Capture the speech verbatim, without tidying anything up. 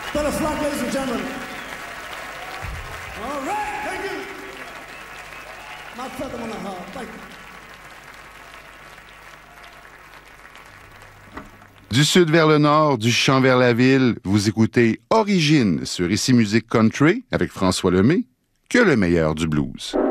Bella Flag, ladies and gentlemen. All right, thank you. My feather on the heart, thank you. Du sud vers le nord, du champ vers la ville, vous écoutez Origine sur Ici Musique Country avec François Lemay, que le meilleur du blues.